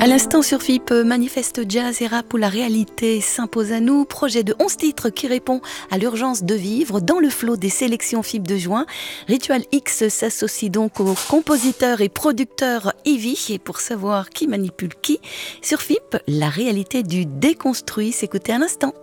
À l'instant sur FIP, manifeste jazz et rap où la réalité s'impose à nous. Projet de 11 titres qui répond à l'urgence de vivre dans le flot des sélections FIP de juin. Ritual X s'associe donc au compositeur et producteur Ivy. Et pour savoir qui manipule qui, sur FIP, la réalité du déconstruit s'écoutait à l'instant.